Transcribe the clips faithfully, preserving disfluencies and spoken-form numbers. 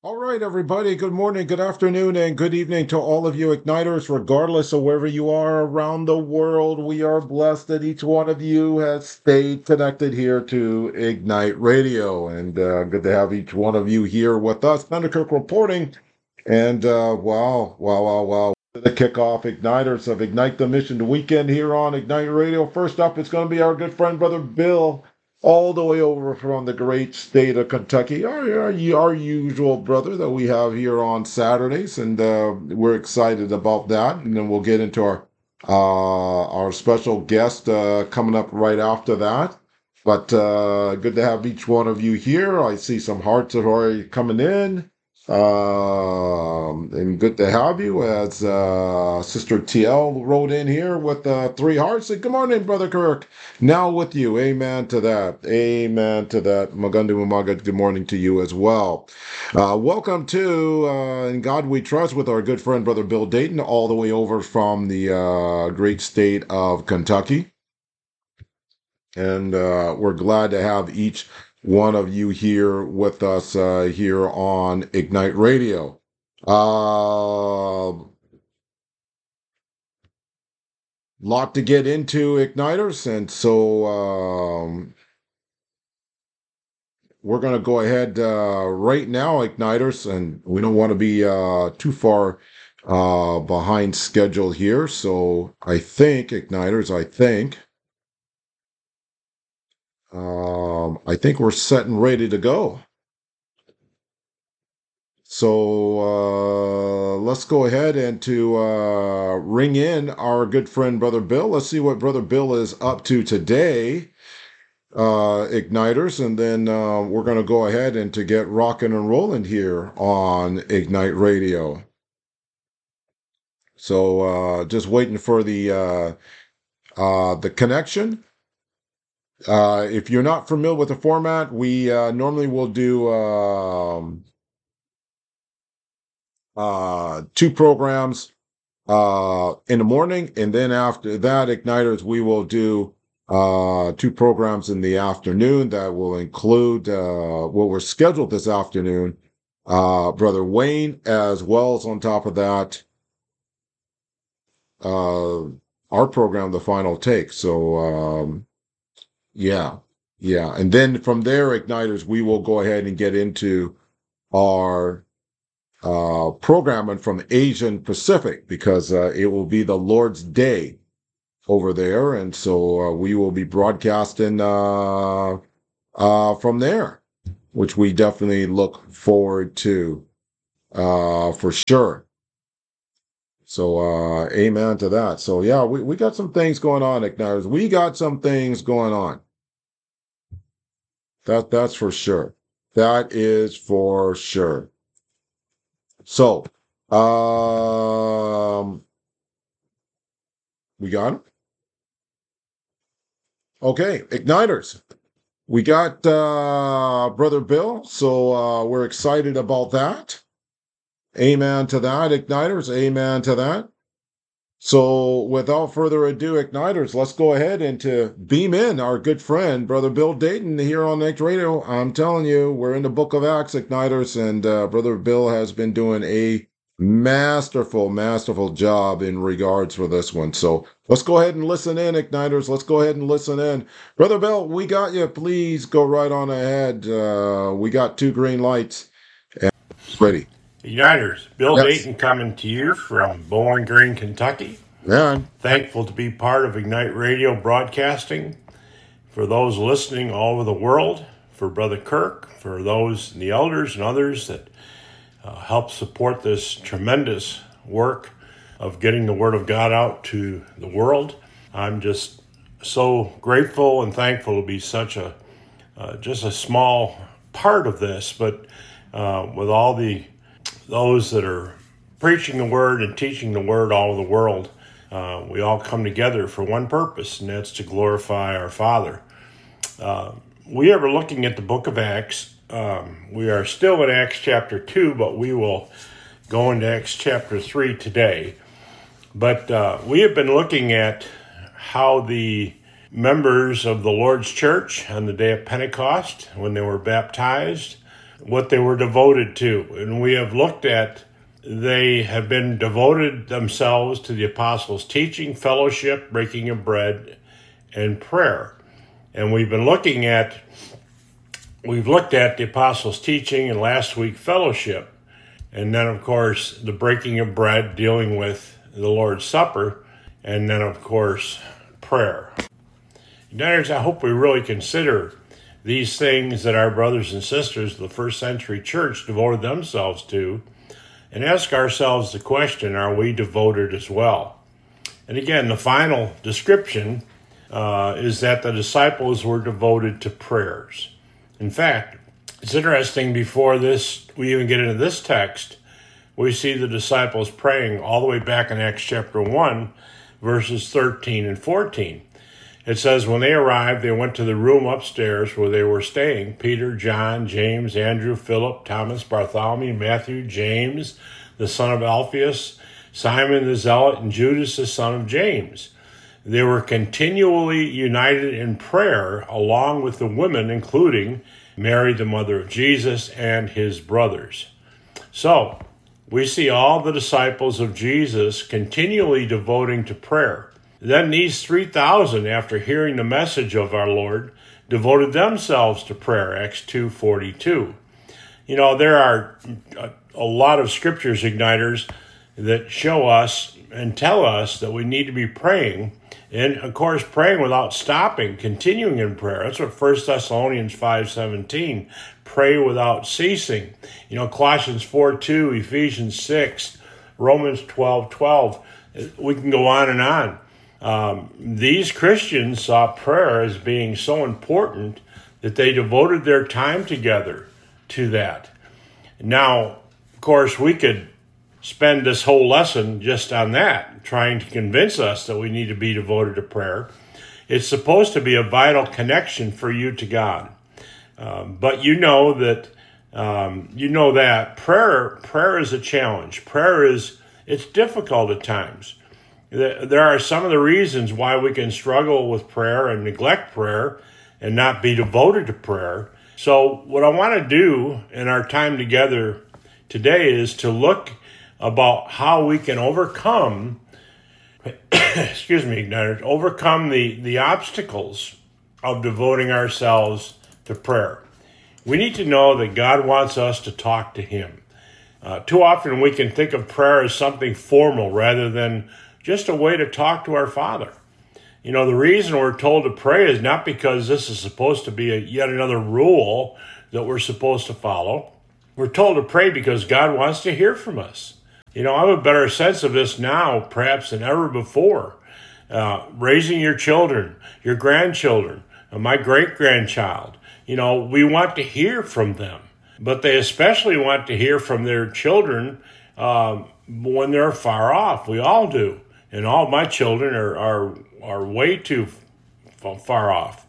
All right, everybody. Good morning, good afternoon, and good evening to all of you Igniters, regardless of wherever you are around the world. We are blessed that each one of you has stayed connected here to Ignite Radio, and uh, good to have each one of you here with us. Thunderkirk reporting, and uh, wow, wow, wow, wow. The kickoff Igniters of Ignite the Mission weekend here on Ignite Radio. First up, it's going to be our good friend, Brother Bill, all the way over from the great state of Kentucky, our, our, our usual brother that we have here on Saturdays, and uh, we're excited about that. And then we'll get into our uh, our special guest uh, coming up right after that. But uh, good to have each one of you here. I see some hearts are already coming in. Um, and good to have you, as uh, Sister T L wrote in here with uh, three hearts. Good morning, Brother Kirk. Now with you. Amen to that. Amen to that. Magundu Umaga, good morning to you as well. Uh, welcome to uh, In God We Trust with our good friend, Brother Bill Dayton, all the way over from the uh, great state of Kentucky. And uh, we're glad to have each one of you here with us uh, here on Ignite Radio. Uh, lot to get into, Igniters, and so um, we're going to go ahead uh, right now, Igniters, and we don't want to be uh, too far uh, behind schedule here. So I think, Igniters, I think, um, I think we're set and ready to go. So uh, let's go ahead and to uh, ring in our good friend, Brother Bill. Let's see what Brother Bill is up to today, uh, Igniters, and then uh, we're going to go ahead and to get rocking and rolling here on Ignite Radio. So uh, just waiting for the uh, uh, the connection. Uh, if you're not familiar with the format, we uh, normally will do um, uh, two programs uh, in the morning, and then after that, Igniters, we will do uh, two programs in the afternoon that will include uh, what we're scheduled this afternoon. Uh, Brother Wayne, as well as on top of that, uh, our program, The Final Take. So, um, yeah, yeah. And then from there, Igniters, we will go ahead and get into our uh, programming from Asian Pacific, because uh, it will be the Lord's Day over there. And so uh, we will be broadcasting uh, uh, from there, which we definitely look forward to uh, for sure. So, uh, amen to that. So, yeah, we, we got some things going on, Igniters. We got some things going on. That That's for sure. That is for sure. So, um, we got it. Okay, Igniters. We got uh, Brother Bill, so uh, we're excited about that. Amen to that, Igniters. Amen to that. So, without further ado, Igniters, let's go ahead and to beam in our good friend, Brother Bill Dayton, here on Next Radio. I'm telling you, we're in the book of Acts, Igniters, and uh, Brother Bill has been doing a masterful, masterful job in regards for this one. So, let's go ahead and listen in, Igniters. Let's go ahead and listen in. Brother Bill, we got you. Please go right on ahead. Uh, we got two green lights and ready. Igniters, Bill Yes. Dayton coming to you from Bowling Green, Kentucky. Man. Thankful to be part of Ignite Radio broadcasting. For those listening all over the world, for Brother Kirk, for those, the elders and others that uh, help support this tremendous work of getting the Word of God out to the world. I'm just so grateful and thankful to be such a, uh, just a small part of this, but uh, with all the those that are preaching the word and teaching the word all over the world, uh, we all come together for one purpose, and that's to glorify our Father. Uh, we are looking at the book of Acts. Um, we are still in Acts chapter two, but we will go into Acts chapter three today. But uh, we have been looking at how the members of the Lord's church on the day of Pentecost, when they were baptized, what they were devoted to. And we have looked at they have been devoted themselves to the apostles' teaching, fellowship, breaking of bread, and prayer. And we've been looking at, we've looked at the apostles' teaching and last week fellowship. And then, of course, the breaking of bread, dealing with the Lord's Supper, and then, of course, prayer. Igniters, I hope we really consider these things that our brothers and sisters of the first century church devoted themselves to, and ask ourselves the question, are we devoted as well? And again, the final description uh, is that the disciples were devoted to prayers. In fact, it's interesting, before this, we even get into this text, we see the disciples praying all the way back in Acts chapter one, verses thirteen and fourteen. It says, when they arrived, they went to the room upstairs where they were staying. Peter, John, James, Andrew, Philip, Thomas, Bartholomew, Matthew, James, the son of Alphaeus, Simon the Zealot, and Judas, the son of James. They were continually united in prayer, along with the women, including Mary, the mother of Jesus, and his brothers. So, we see all the disciples of Jesus continually devoting to prayer. Then these three thousand, after hearing the message of our Lord, devoted themselves to prayer, Acts two forty-two. You know, there are a, a lot of scriptures, Igniters, that show us and tell us that we need to be praying, and of course praying without stopping, continuing in prayer. That's what First Thessalonians five seventeen, pray without ceasing. You know, Colossians four two, Ephesians six, Romans twelve twelve. We can go on and on. Um, these Christians saw prayer as being so important that they devoted their time together to that. Now, of course, we could spend this whole lesson just on that, trying to convince us that we need to be devoted to prayer. It's supposed to be a vital connection for you to God. Um, but you know that um, you know that prayer prayer is a challenge. Prayer is it's difficult at times. There are some of the reasons why we can struggle with prayer and neglect prayer and not be devoted to prayer. So what I want to do in our time together today is to look about how we can overcome, excuse me, Igniters, overcome the, the obstacles of devoting ourselves to prayer. We need to know that God wants us to talk to Him. Uh, too often we can think of prayer as something formal rather than just a way to talk to our Father. You know, the reason we're told to pray is not because this is supposed to be a, yet another rule that we're supposed to follow. We're told to pray because God wants to hear from us. You know, I have a better sense of this now, perhaps, than ever before. Uh, raising your children, your grandchildren, uh, my great-grandchild. You know, we want to hear from them. But they especially want to hear from their children um, when they're far off. We all do. And all my children are, are, are way too far off.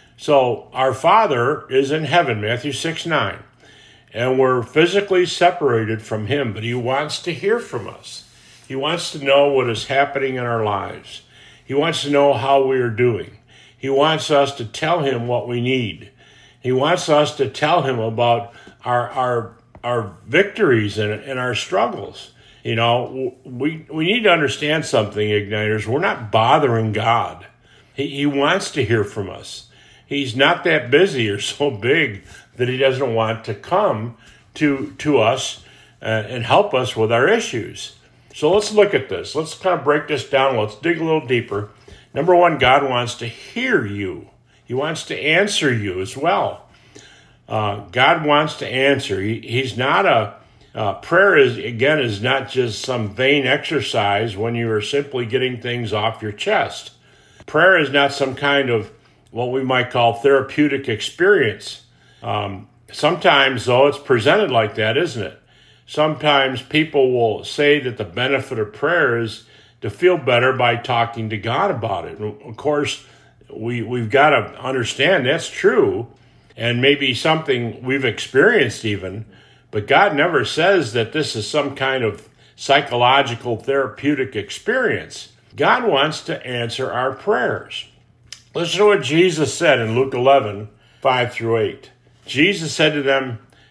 So our Father is in heaven, Matthew six nine. And we're physically separated from Him, but He wants to hear from us. He wants to know what is happening in our lives. He wants to know how we are doing. He wants us to tell Him what we need. He wants us to tell Him about our our, our victories and, and our struggles. You know, we we need to understand something, Igniters. We're not bothering God. He, he wants to hear from us. He's not that busy or so big that He doesn't want to come to, to us uh, and help us with our issues. So let's look at this. Let's kind of break this down. Let's dig a little deeper. Number one, God wants to hear you. He wants to answer you as well. Uh, God wants to answer. He, he's not a... Uh, prayer is, again, is not just some vain exercise when you are simply getting things off your chest. Prayer is not some kind of what we might call therapeutic experience. Um, sometimes, though, it's presented like that, isn't it? Sometimes people will say that the benefit of prayer is to feel better by talking to God about it. And of course, we, we've got to understand that's true, and maybe something we've experienced even. But God never says that this is some kind of psychological therapeutic experience. God wants to answer our prayers. Listen to what Jesus said in Luke eleven, five through eight. Jesus said to them,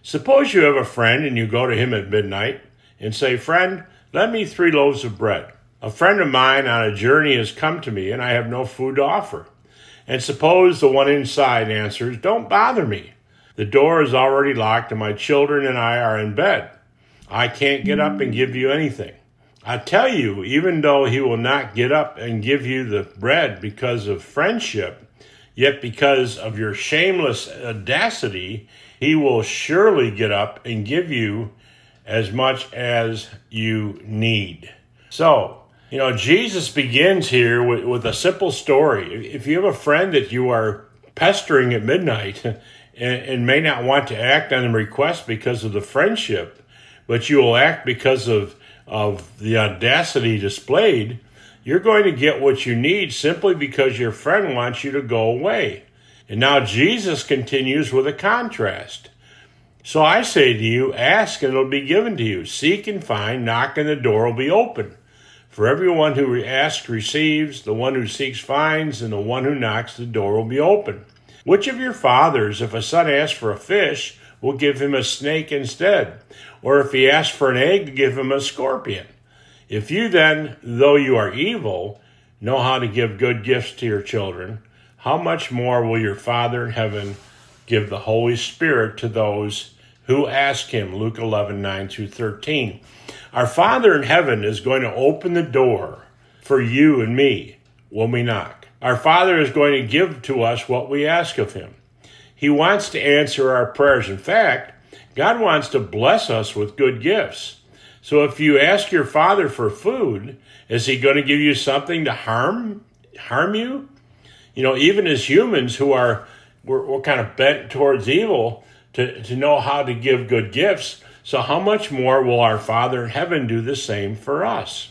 Suppose you have a friend and you go to him at midnight and say, "Friend, lend me three loaves of bread. A friend of mine on a journey has come to me and I have no food to offer." And suppose the one inside answers, "Don't bother me. The door is already locked and my children and I are in bed. I can't get up and give you anything." I tell you, even though he will not get up and give you the bread because of friendship, yet because of your shameless audacity, he will surely get up and give you as much as you need. So, you know, Jesus begins here with, with a simple story. If you have a friend that you are pestering at midnight and, and may not want to act on the request because of the friendship, but you will act because of of the audacity displayed, you're going to get what you need simply because your friend wants you to go away. And now Jesus continues with a contrast. "So I say to you, ask and it'll be given to you. Seek and find, knock and the door will be open. For everyone who asks receives, the one who seeks finds, and the one who knocks the door will be open. Which of your fathers, if a son asks for a fish, will give him a snake instead? Or if he asks for an egg, give him a scorpion? If you then, though you are evil, know how to give good gifts to your children, how much more will your Father in heaven give the Holy Spirit to those who ask him?" Luke eleven, nine through thirteen. Our Father in heaven is going to open the door for you and me when we knock. Our Father is going to give to us what we ask of him. He wants to answer our prayers. In fact, God wants to bless us with good gifts. So if you ask your Father for food, is he going to give you something to harm harm you? You know, even as humans who are, we're, we're kind of bent towards evil to, to know how to give good gifts. So how much more will our Father in heaven do the same for us?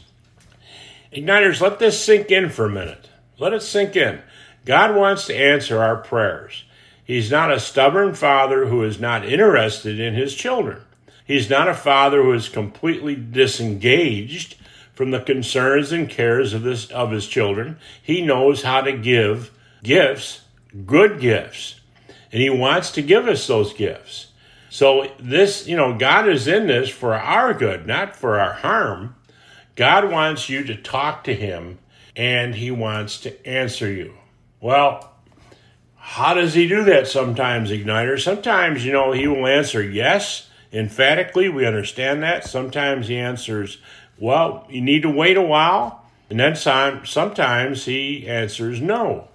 Igniters, let this sink in for a minute. Let it sink in. God wants to answer our prayers. He's not a stubborn father who is not interested in his children. He's not a father who is completely disengaged from the concerns and cares of this of his children. He knows how to give gifts, good gifts, and he wants to give us those gifts. So this, you know, God is in this for our good, not for our harm. God wants you to talk to him, and he wants to answer you. Well, how does he do that sometimes, Igniter? Sometimes, you know, he will answer yes, emphatically. We understand that. Sometimes he answers, well, you need to wait a while. And then some, sometimes he answers no.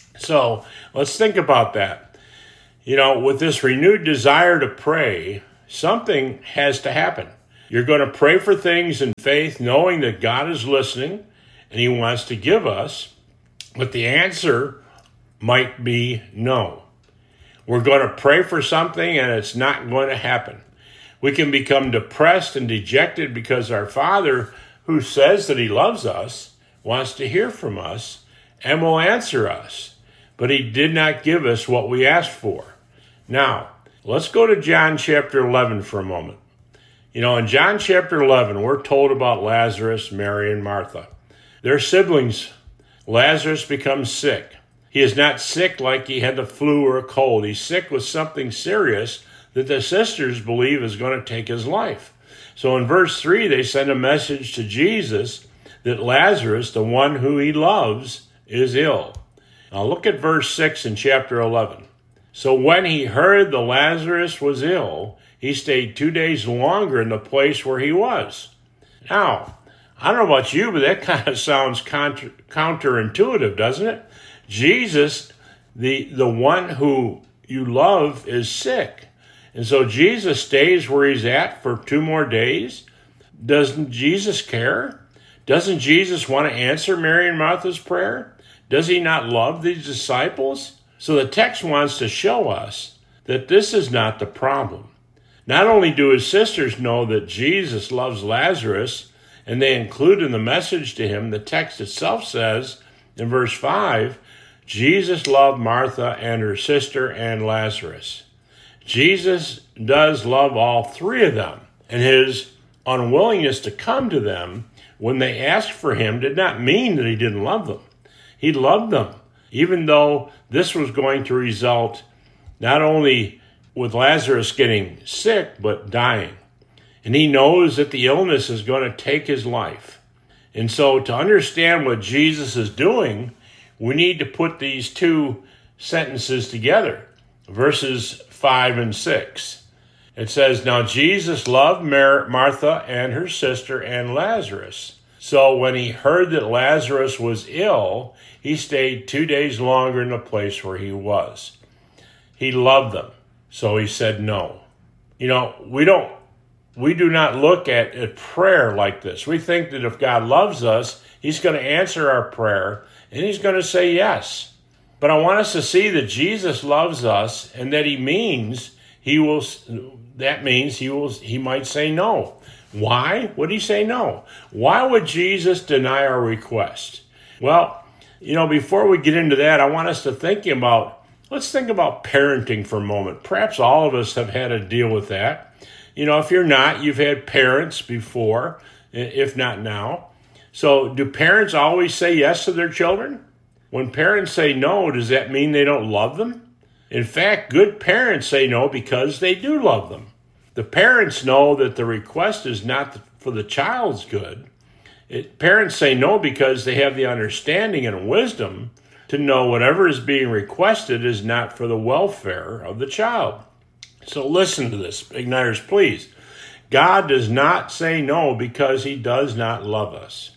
So let's think about that. You know, with this renewed desire to pray, something has to happen. You're going to pray for things in faith, knowing that God is listening and he wants to give us, but the answer might be no. We're going to pray for something and it's not going to happen. We can become depressed and dejected because our Father, who says that he loves us, wants to hear from us and will answer us, but he did not give us what we asked for. Now, let's go to John chapter eleven for a moment. You know, in John chapter eleven, we're told about Lazarus, Mary, and Martha. They're siblings. Lazarus becomes sick. He is not sick like he had the flu or a cold. He's sick with something serious that the sisters believe is going to take his life. So in verse three, they send a message to Jesus that Lazarus, the one who he loves, is ill. Now look at verse six in chapter eleven. So when he heard that Lazarus was ill, he stayed two days longer in the place where he was. Now, I don't know about you, but that kind of sounds counter, counterintuitive, doesn't it? Jesus, the, the one who you love, is sick. And so Jesus stays where he's at for two more days. Doesn't Jesus care? Doesn't Jesus want to answer Mary and Martha's prayer? Does he not love these disciples? So the text wants to show us that this is not the problem. Not only do his sisters know that Jesus loves Lazarus, and they include in the message to him, the text itself says in verse five, Jesus loved Martha and her sister and Lazarus. Jesus does love all three of them, and his unwillingness to come to them when they asked for him did not mean that he didn't love them. He loved them, even though this was going to result not only with Lazarus getting sick but dying. And he knows that the illness is going to take his life. And so to understand what Jesus is doing, we need to put these two sentences together, verses five and six. It says, "Now Jesus loved Mar- Martha and her sister and Lazarus. So when he heard that Lazarus was ill, he stayed two days longer in the place where he was." He loved them, so he said no. You know, we don't, we do not look at, at prayer like this. We think that if God loves us, he's going to answer our prayer and he's going to say yes. But I want us to see that Jesus loves us and that he means he will, that means he will, he might say no. Why would he say no? Why would Jesus deny our request? Well, you know, before we get into that, I want us to think about, let's think about parenting for a moment. Perhaps all of us have had to deal with that. You know, if you're not, you've had parents before, if not now. So do parents always say yes to their children? When parents say no, does that mean they don't love them? In fact, good parents say no because they do love them. The parents know that the request is not for the child's good. It, parents say no because they have the understanding and wisdom to know whatever is being requested is not for the welfare of the child. So listen to this, Igniters, please. God does not say no because he does not love us.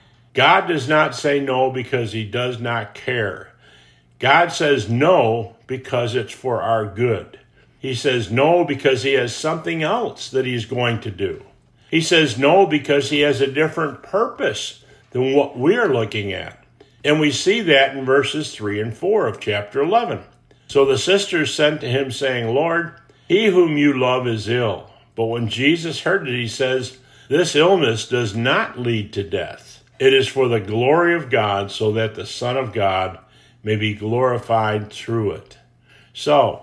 God does not say no because he does not care. God says no because it's for our good. He says no because he has something else that he's going to do. He says no because he has a different purpose than what we're looking at. And we see that in verses three and four of chapter eleven. So the sisters sent to him saying, "Lord, he whom you love is ill." But when Jesus heard it, he says, "This illness does not lead to death. It is for the glory of God, so that the Son of God may be glorified through it." So,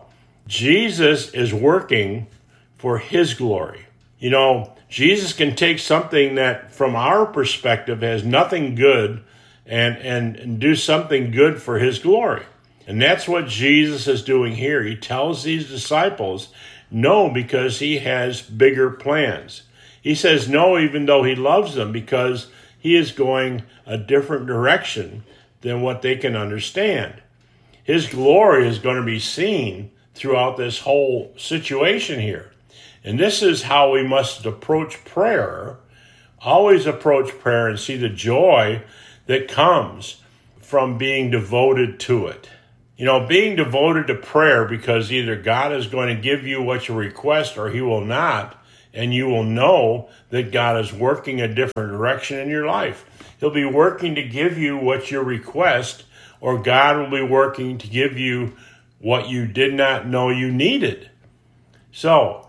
Jesus is working for his glory. You know, Jesus can take something that from our perspective has nothing good and, and, and do something good for his glory. And that's what Jesus is doing here. He tells these disciples no because he has bigger plans. He says no even though he loves them because he is going a different direction than what they can understand. His glory is going to be seen throughout this whole situation here. And this is how we must approach prayer. Always approach prayer and see the joy that comes from being devoted to it. You know, being devoted to prayer because either God is going to give you what you request or he will not, and you will know that God is working a different direction in your life. He'll be working to give you what you request, or God will be working to give you what you did not know you needed. So,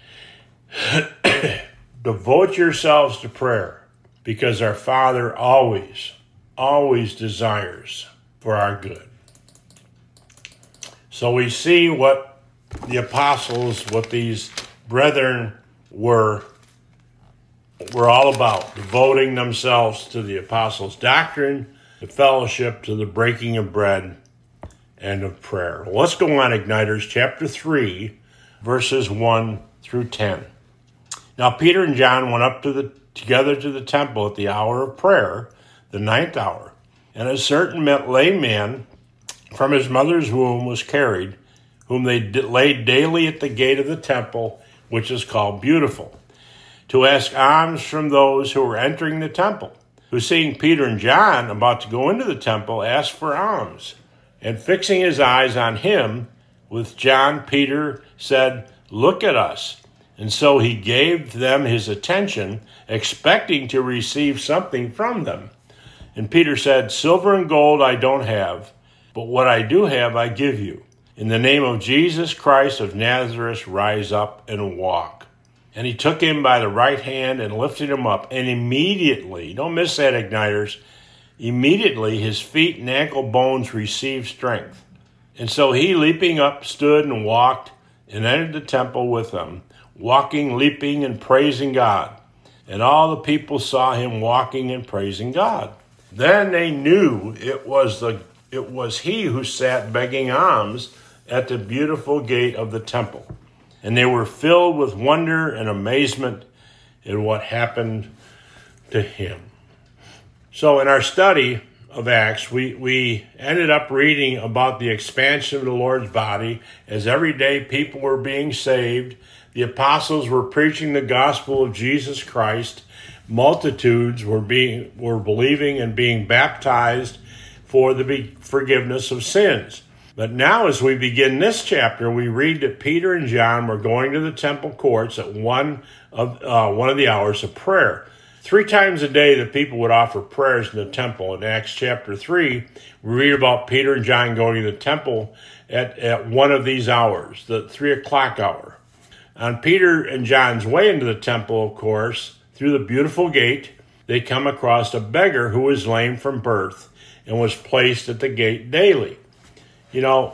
devote yourselves to prayer because our Father always, always desires for our good. So we see what the apostles, what these brethren were, were all about, devoting themselves to the apostles' doctrine, the fellowship, to the breaking of bread, and of prayer. Well, let's go on, Igniters, chapter three, verses one through ten. Now Peter and John went up to the together to the temple at the hour of prayer, the ninth hour, and a certain lame man from his mother's womb was carried, whom they laid daily at the gate of the temple, which is called Beautiful, to ask alms from those who were entering the temple, who seeing Peter and John about to go into the temple, asked for alms. And fixing his eyes on him, with John, Peter said, "Look at us." And so he gave them his attention, expecting to receive something from them. And Peter said, "Silver and gold I don't have, but what I do have I give you. In the name of Jesus Christ of Nazareth, rise up and walk." And he took him by the right hand and lifted him up. And immediately, don't miss that, Igniters, immediately his feet and ankle bones received strength. And so he, leaping up, stood and walked and entered the temple with them, walking, leaping, and praising God. And all the people saw him walking and praising God. Then they knew it was the it was he who sat begging alms at the beautiful gate of the temple. and they were filled with wonder and amazement at what happened to him. So in our study of Acts, we, we ended up reading about the expansion of the Lord's body as every day people were being saved. The apostles were preaching the gospel of Jesus Christ. Multitudes were being were believing and being baptized for the forgiveness of sins. But now as we begin this chapter, we read that Peter and John were going to the temple courts at one of uh, one of the hours of prayer. Three times a day the people would offer prayers in the temple. In Acts chapter three, we read about Peter and John going to the temple at, at one of these hours, the three o'clock hour. On Peter and John's way into the temple, of course, through the beautiful gate, they come across a beggar who was lame from birth and was placed at the gate daily. You know,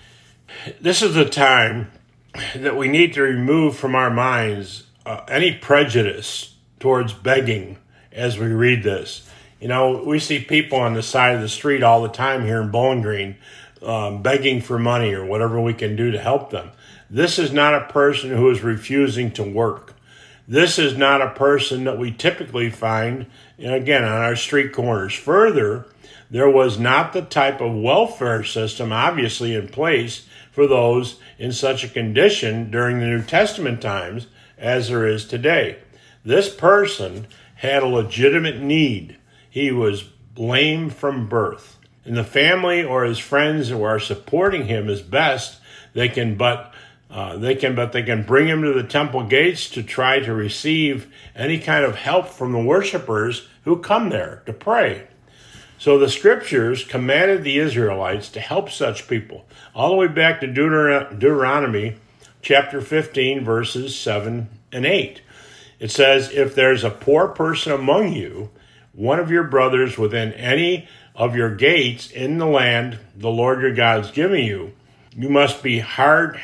this is the time that we need to remove from our minds uh, any prejudice towards begging as we read this. You know, we see people on the side of the street all the time here in Bowling Green um, begging for money or whatever we can do to help them. This is not a person who is refusing to work. This is not a person that we typically find, again, on our street corners. Further, there was not the type of welfare system obviously in place for those in such a condition during the New Testament times as there is today. This person had a legitimate need. He was lame from birth. And the family or his friends who are supporting him as best they can but Uh, they can, but they can bring him to the temple gates to try to receive any kind of help from the worshipers who come there to pray. So the scriptures commanded the Israelites to help such people, all the way back to Deuter- Deuteronomy chapter fifteen, verses seven and eight. It says, if there's a poor person among you, one of your brothers within any of your gates in the land the Lord your God is giving you, you must be hard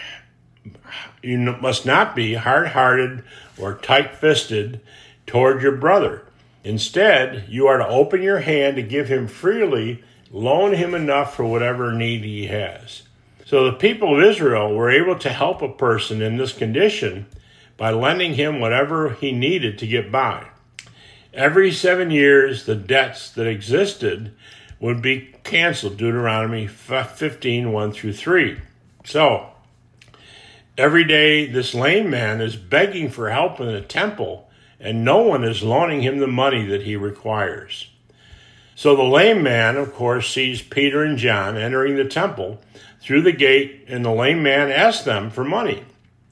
You must not be hard-hearted or tight-fisted toward your brother. Instead, you are to open your hand to give him freely, loan him enough for whatever need he has. So the people of Israel were able to help a person in this condition by lending him whatever he needed to get by. Every seven years, the debts that existed would be canceled, Deuteronomy fifteen, one through three. So, every day, this lame man is begging for help in the temple, and no one is loaning him the money that he requires. So the lame man, of course, sees Peter and John entering the temple through the gate, and the lame man asks them for money.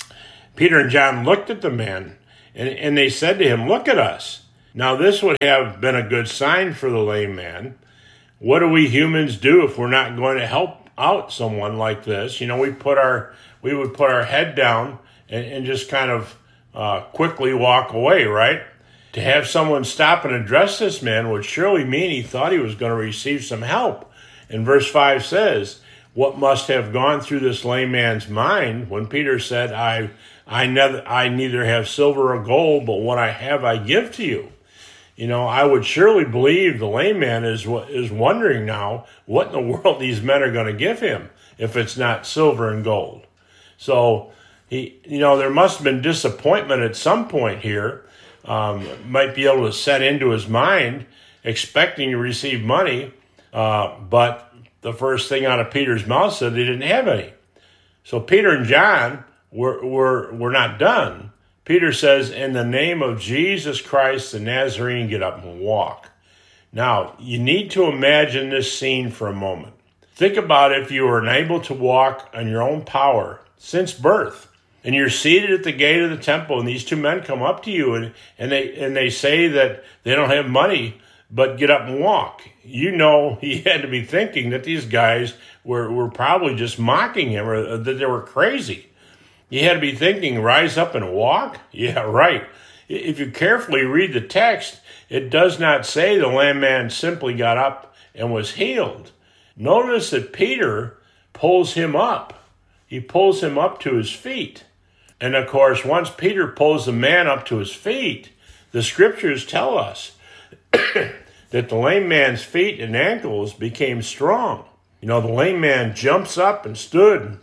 Peter and John looked at the man, and, and they said to him, "Look at us." Now, this would have been a good sign for the lame man. What do we humans do if we're not going to help out someone like this? You know, we put our we would put our head down and, and just kind of uh, quickly walk away, right? To have someone stop and address this man would surely mean he thought he was going to receive some help. And verse five says, what must have gone through this lame man's mind when Peter said, I I neither, I neither have silver or gold, but what I have I give to you. You know, I would surely believe the lame man is is wondering now what in the world these men are going to give him if it's not silver and gold. So, he, you know, there must have been disappointment at some point here. Um, might be able to set into his mind, expecting to receive money, uh, but the first thing out of Peter's mouth said they didn't have any. So Peter and John were were were not done. Peter says, in the name of Jesus Christ the Nazarene, get up and walk. Now, you need to imagine this scene for a moment. Think about if you were unable to walk on your own power since birth, and you're seated at the gate of the temple, and these two men come up to you, and, and they and they say that they don't have money, but get up and walk. You know, he had to be thinking that these guys were, were probably just mocking him, or that they were crazy. You had to be thinking, rise up and walk? Yeah, right. If you carefully read the text, it does not say the lame man simply got up and was healed. Notice that Peter pulls him up. He pulls him up to his feet. And of course, once Peter pulls the man up to his feet, the scriptures tell us that the lame man's feet and ankles became strong. You know, the lame man jumps up and stood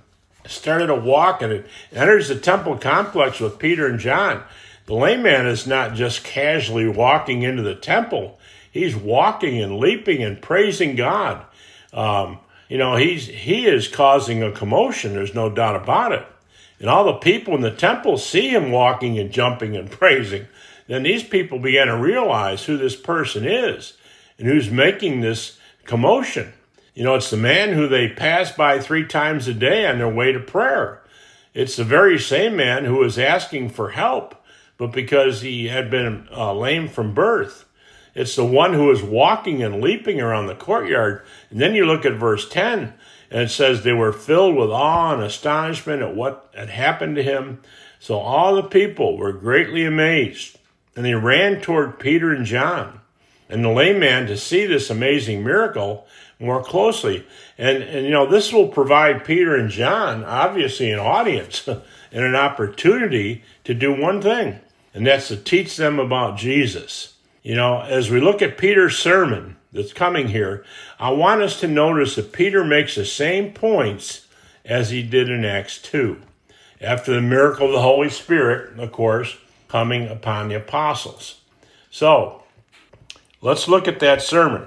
started to walk and enters the temple complex with Peter and John. The lame man is not just casually walking into the temple. He's walking and leaping and praising God. Um, you know, he's he is causing a commotion. There's no doubt about it. And all the people in the temple see him walking and jumping and praising. Then these people began to realize who this person is and who's making this commotion. You know, it's the man who they pass by three times a day on their way to prayer. It's the very same man who was asking for help, but because he had been uh, lame from birth. It's the one who is walking and leaping around the courtyard. And then you look at verse ten, and it says they were filled with awe and astonishment at what had happened to him. So all the people were greatly amazed, and they ran toward Peter and John and the lame man to see this amazing miracle more closely. And, and you know, this will provide Peter and John, obviously, an audience and an opportunity to do one thing, and that's to teach them about Jesus. You know, as we look at Peter's sermon that's coming here, I want us to notice that Peter makes the same points as he did in Acts two. After the miracle of the Holy Spirit, of course, coming upon the apostles. So, let's look at that sermon.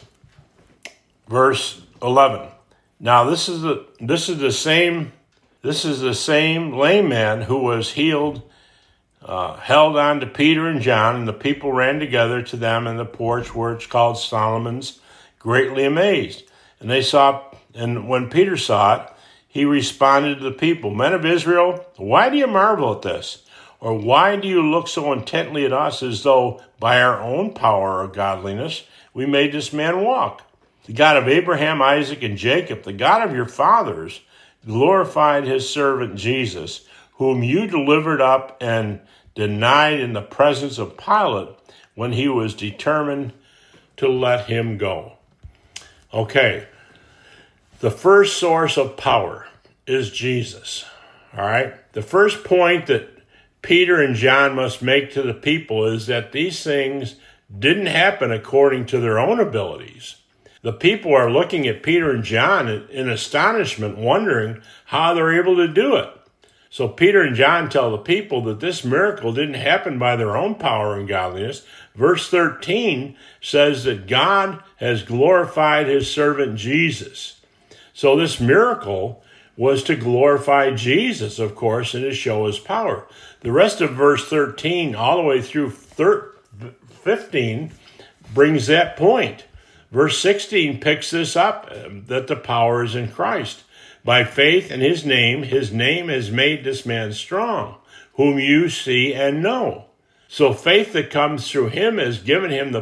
Verse eleven. Now this is the this is the same this is the same lame man who was healed, uh, held on to Peter and John, and the people ran together to them in the porch where it's called Solomon's, greatly amazed. And they saw, and when Peter saw it, he responded to the people, "Men of Israel, why do you marvel at this? Or why do you look so intently at us as though by our own power or godliness we made this man walk? The God of Abraham, Isaac, and Jacob, the God of your fathers, glorified his servant Jesus, whom you delivered up and denied in the presence of Pilate when he was determined to let him go." Okay, the first source of power is Jesus. All right, the first point that Peter and John must make to the people is that these things didn't happen according to their own abilities. The people are looking at Peter and John in astonishment, wondering how they're able to do it. So Peter and John tell the people that this miracle didn't happen by their own power and godliness. Verse thirteen says that God has glorified his servant Jesus. So this miracle was to glorify Jesus, of course, and to show his power. The rest of verse thirteen, all the way through fifteen, brings that point. Verse sixteen picks this up, that the power is in Christ. By faith in his name, his name has made this man strong, whom you see and know. So faith that comes through him has given him the